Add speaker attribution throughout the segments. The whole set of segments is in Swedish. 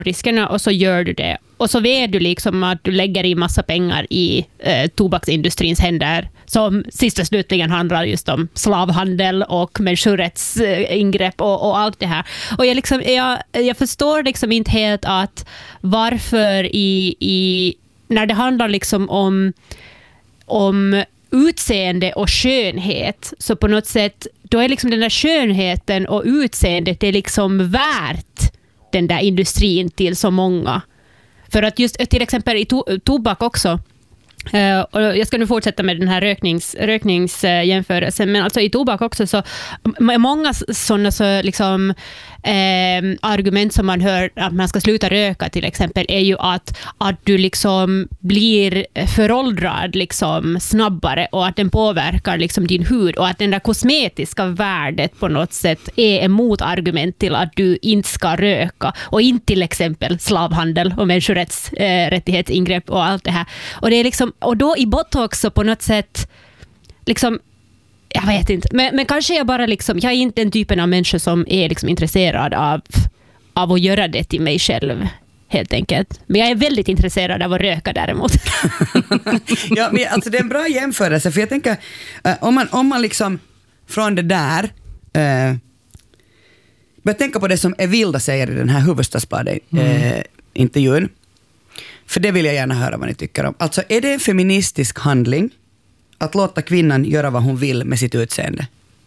Speaker 1: riskerna och så gör du det. Och så vet du liksom att du lägger i massa pengar i tobaksindustrins händer som sist och slutligen handlar just om slavhandel och människorättsingrepp och allt det här. Och jag förstår liksom inte helt att varför när det handlar liksom om utseende och skönhet, så på något sätt då är liksom den där skönheten och utseendet det är liksom värt den där industrin till så många. För att just till exempel i tobak också, och jag ska nu fortsätta med den här rökningsjämförelsen, men alltså i tobak också så många sådana så liksom argument som man hör att man ska sluta röka till exempel är ju att du liksom blir föråldrad liksom snabbare och att den påverkar liksom din hud och att den där kosmetiska värdet på något sätt är ett motargument till att du inte ska röka och inte till exempel slavhandel och människorättsingrepp och allt det här. Och det är liksom, och då i botox så på något sätt liksom, jag vet inte, men kanske jag bara liksom, jag är inte den typen av människa som är liksom intresserad av att göra det till mig själv helt enkelt. Men jag är väldigt intresserad av att röka däremot.
Speaker 2: Ja, men alltså det är en bra jämförelse, för jag tänker om man liksom från det där börjar tänka på det som Evilda säger i den här Hufvudstadsbladet intervjun. För det vill jag gärna höra vad ni tycker om. Alltså, är det en feministisk handling att låta kvinnan göra vad hon vill med sitt utseende?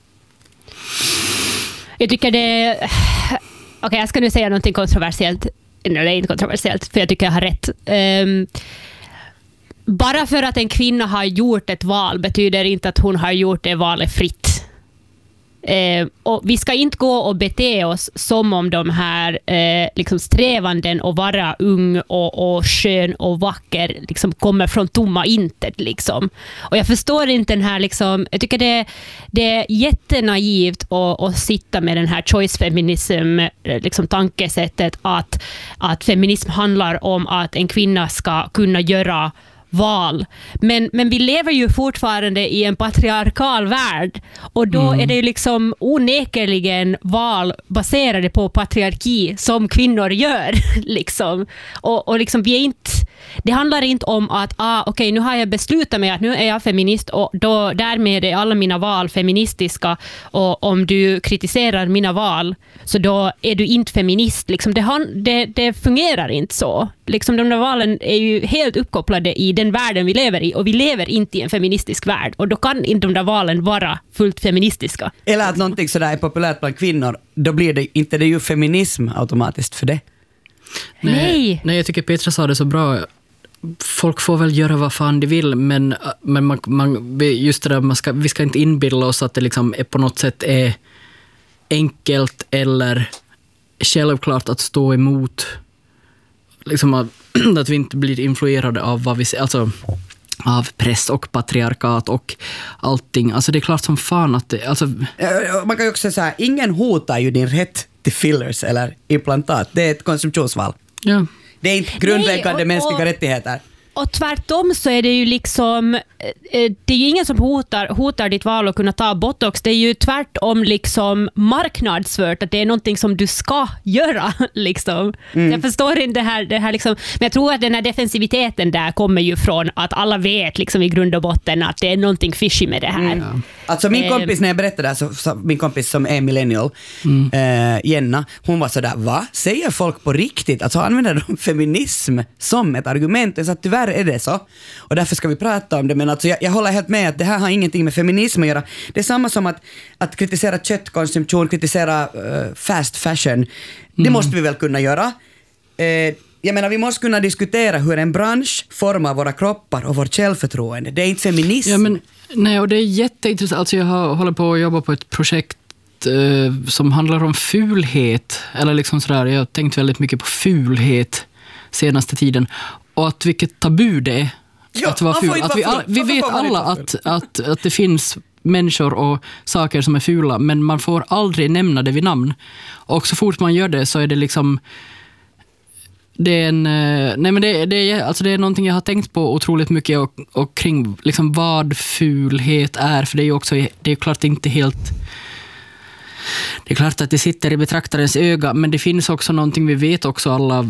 Speaker 1: Jag tycker det... Okej, jag ska nu säga någonting kontroversiellt. Nej, det är inte kontroversiellt, för jag tycker jag har rätt. Bara för att en kvinna har gjort ett val betyder inte att hon har gjort det valet fritt. Och vi ska inte gå och bete oss som om de här liksom strävanden att vara ung och skön och vacker liksom kommer från tomma intet liksom. Och jag förstår inte den här liksom, jag tycker det är jättenaivt att sitta med den här choice feminism liksom tankesättet att feminism handlar om att en kvinna ska kunna göra val. Men vi lever ju fortfarande i en patriarkal värld och då är det ju liksom onekligen val baserade på patriarki som kvinnor gör liksom. Och liksom vi är inte, det handlar inte om att okej, nu har jag beslutat mig att nu är jag feminist och då därmed är alla mina val feministiska, och om du kritiserar mina val så då är du inte feminist liksom. Det fungerar inte så. Liksom de där valen är ju helt uppkopplade i den världen vi lever i, och vi lever inte i en feministisk värld, och då kan inte de där valen vara fullt feministiska.
Speaker 2: Eller att någonting sådär är populärt bland kvinnor, då blir det inte det ju feminism automatiskt för det.
Speaker 3: Nej, jag tycker Petra sa det så bra. Folk får väl göra vad fan de vill, men man just det där, vi ska inte inbilla oss att det liksom är på något sätt är enkelt eller självklart att stå emot, liksom att vi inte blir influerade av vad vi ser, alltså av press och patriarkat och allting. Alltså det är klart som fan att det, alltså...
Speaker 2: Man kan ju också säga så här, ingen hotar ju din rätt till fillers eller implantat. Det är ett konsumtionsval.
Speaker 3: Ja.
Speaker 2: Det är inte grundläggande mänskliga rättigheter.
Speaker 1: Och tvärtom så är det ju liksom, det är ju ingen som hotar ditt val att kunna ta botox. Det är ju tvärtom liksom marknadsfört att det är någonting som du ska göra liksom. Jag förstår inte det här liksom, men jag tror att den här defensiviteten där kommer ju från att alla vet liksom i grund och botten att det är någonting fishy med det här.
Speaker 2: Ja. Alltså min kompis, när jag berättade det så min kompis som är millennial, Jenna, hon var sådär, va? Säger folk på riktigt? Alltså använder de feminism som ett argument? Så att tyvärr är det så. Och därför ska vi prata om det. Men alltså jag håller helt med att det här har ingenting med feminism att göra. Det är samma som att kritisera köttkonsumtion, kritisera fast fashion. Det måste vi väl kunna göra. Jag menar, vi måste kunna diskutera hur en bransch formar våra kroppar och vårt självförtroende. Det är inte feminism.
Speaker 3: Ja, men, nej, och det är jätteintressant. Alltså jag håller på att jobba på ett projekt som handlar om fulhet. Eller liksom sådär, jag har tänkt väldigt mycket på fulhet senaste tiden. Och att vilket tabu det är.
Speaker 2: Ja,
Speaker 3: att vara ful. Att vi vet alla att det finns människor och saker som är fula, men man får aldrig nämna det vid namn. Och så fort man gör det så är det liksom... Det är det är någonting jag har tänkt på otroligt mycket och kring liksom vad fulhet är, för det är ju också, det är klart inte helt, det är klart att det sitter i betraktarens öga, men det finns också någonting vi vet också alla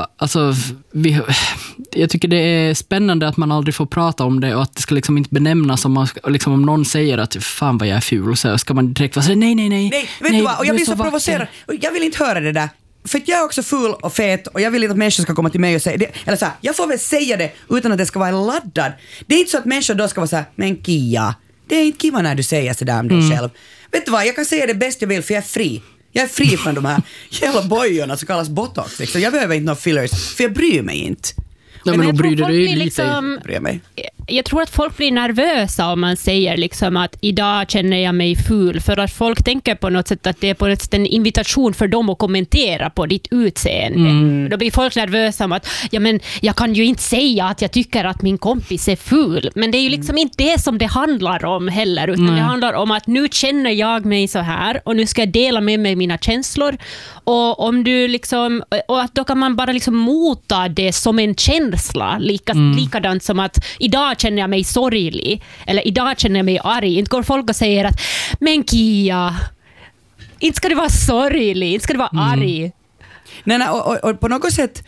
Speaker 3: jag tycker det är spännande att man aldrig får prata om det och att det ska liksom inte benämnas om någon säger att fan vad jag är ful, så ska man direkt vara så nej,
Speaker 2: vet du vad, och jag blir så provocerad och jag vill inte höra det där. För att jag är också ful och fet och jag vill inte att människor ska komma till mig och säga det. Eller så här, jag får väl säga det utan att det ska vara laddad. Det är inte så att människor då ska vara så här, men Kia, det är inte kiva när du säger sådär om dig själv. Vet du vad, jag kan säga det bäst jag vill för jag är fri. Jag är fri från de här jävla bojorna som kallas botox. Liksom. Jag behöver inte några fillers, för jag bryr mig inte.
Speaker 3: Ja, men bryr du dig
Speaker 1: liksom,
Speaker 2: lite?
Speaker 1: Jag tror att folk blir nervösa om man säger liksom att idag känner jag mig ful, för att folk tänker på något sätt att det är på något sätt en invitation för dem att kommentera på ditt utseende. Då blir folk nervösa om att men jag kan ju inte säga att jag tycker att min kompis är ful, men det är ju liksom inte det som det handlar om heller, utan det handlar om att nu känner jag mig så här och nu ska jag dela med mig mina känslor, och om du liksom, och att då kan man bara liksom mota det som en känsla, likadant som att idag känner jag mig sorglig eller idag känner jag mig arg. Inte går folk och säger att men Kia, inte ska du vara sorglig, inte ska du vara arg.
Speaker 2: Nej, och på något sätt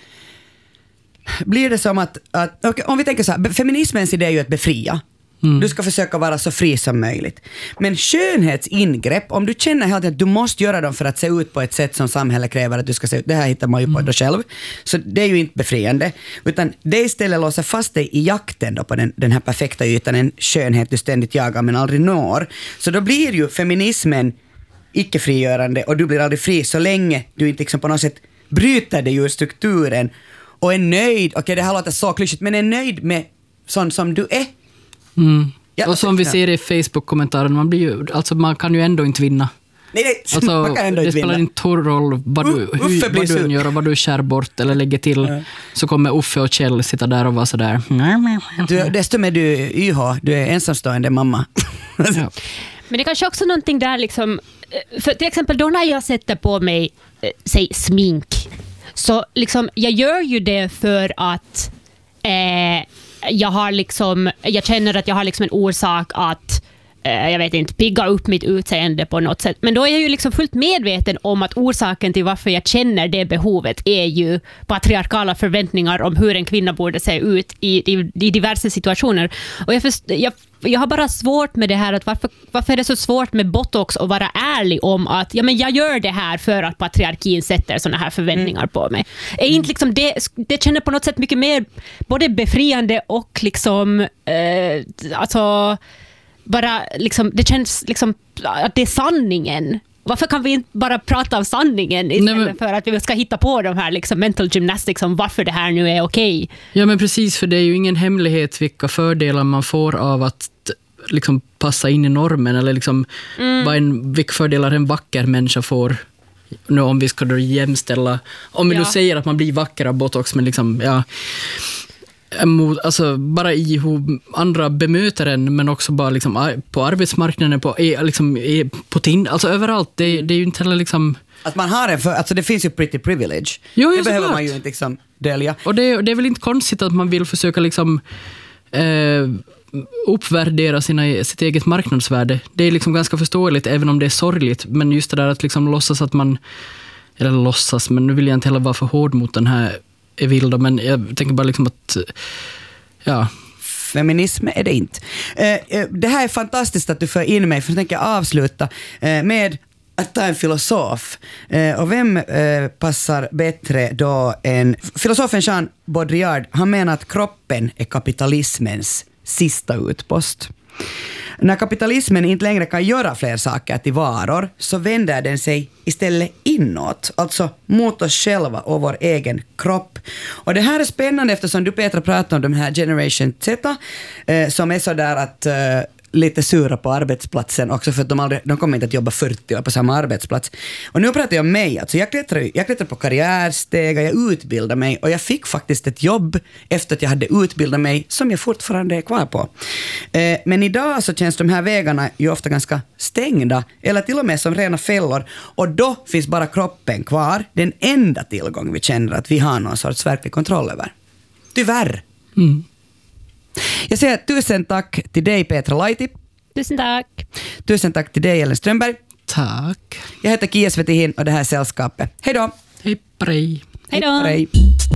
Speaker 2: blir det som att om vi tänker så här, feminismens idé är ju att befria. Du ska försöka vara så fri som möjligt. Men skönhetsingrepp, om du känner helt att du måste göra dem för att se ut på ett sätt som samhället kräver att du ska se ut, det här hittar man ju på dig själv. Så det är ju inte befriande. Utan det istället låser fast dig i jakten då på den här perfekta ytan, en skönhet du ständigt jagar men aldrig når. Så då blir ju feminismen icke-frigörande och du blir aldrig fri så länge du inte liksom på något sätt bryter dig ur strukturen och är nöjd, okej, det här låter så klyschigt, men är nöjd med sånt som du är. Ja, och
Speaker 3: som vi ser i Facebook-kommentaren, man kan ju ändå inte vinna.
Speaker 2: Nej, man kan ändå
Speaker 3: det
Speaker 2: inte
Speaker 3: spelar inte stor roll vad du gör och vad du skär bort eller lägger till, så kommer Uffe och Kjell sitta där och vara sådär.
Speaker 2: Desto mer du YH, du är ensamstående mamma.
Speaker 1: Men det är kanske också någonting där liksom, för till exempel då när jag sätter på mig säg smink, så liksom jag gör ju det för att jag känner att jag har liksom en orsak att jag vet inte, pigga upp mitt utseende på något sätt. Men då är jag ju liksom fullt medveten om att orsaken till varför jag känner det behovet är ju patriarkala förväntningar om hur en kvinna borde se ut i diverse situationer. Och jag har bara svårt med det här, att varför är det så svårt med botox och vara ärlig om att men jag gör det här för att patriarkin sätter såna här förväntningar på mig. Är inte liksom det känner på något sätt mycket mer både befriande och liksom bara liksom, det känns liksom att det är sanningen. Varför kan vi inte bara prata om sanningen istället för att vi ska hitta på de här liksom mental gymnastics om varför det här nu är okej?
Speaker 3: Ja, men precis, för det är ju ingen hemlighet vilka fördelar man får av att liksom passa in i normen, eller liksom vilka fördelar en vacker människa får. Nu om vi ska då jämställa, om vi nu säger att man blir vacker av botox, men liksom alltså bara i hur andra bemöter en, men också bara liksom på arbetsmarknaden, på Tinder, alltså överallt. Det är ju inte heller liksom
Speaker 2: att man har alltså det finns ju pretty privilege. Det behöver man ju inte liksom dölja.
Speaker 3: Och det är väl inte konstigt att man vill försöka liksom uppvärdera sitt eget marknadsvärde. Det är liksom ganska förståeligt, även om det är sorgligt, men just det där att liksom låtsas att man, eller låtsas, men nu vill jag inte heller vara för hård mot den här Evilda, men jag tänker bara liksom att
Speaker 2: feminism är det inte. Det här är fantastiskt att du för in mig, för jag tänker avsluta med att ta en filosof. Och vem passar bättre då än filosofen Jean Baudrillard? Han menar att kroppen är kapitalismens sista utpost. När kapitalismen inte längre kan göra fler saker till varor, så vänder den sig istället inåt, alltså mot oss själva och vår egen kropp. Och det här är spännande eftersom du, Petra, pratar om de här Generation Z som är så där att lite sura på arbetsplatsen också, för att de kommer inte att jobba 40 år på samma arbetsplats. Och nu pratar jag om mig, alltså jag klättrar på karriärstegar, jag utbildar mig, och jag fick faktiskt ett jobb efter att jag hade utbildat mig som jag fortfarande är kvar på. Men idag så känns de här vägarna ju ofta ganska stängda, eller till och med som rena fällor, och då finns bara kroppen kvar, den enda tillgång vi känner att vi har någon sorts verklig kontroll över. Tyvärr. Jag säger 1000 tack till dig, Petra Laiti.
Speaker 1: 1000 tack.
Speaker 2: 1000 tack till dig, Ellen Strömberg.
Speaker 3: Tack.
Speaker 2: Jag heter Kia Svetihin och det här är Sällskapet. Hej då!
Speaker 3: Hej, prej.
Speaker 1: Hej då!
Speaker 2: Hej.